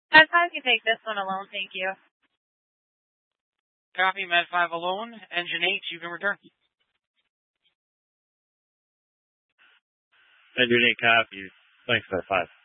Med 5 can take this one alone, thank you. Copy, Med 5 alone. Engine 8, you can return. Engine 8 copies. Thanks, Med 5.